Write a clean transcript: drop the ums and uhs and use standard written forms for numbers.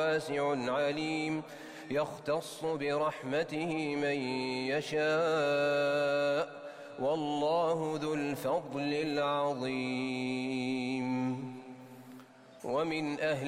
واسع عليم يختص برحمته من يشاء والله ذو الفضل العظيم. ومن أهل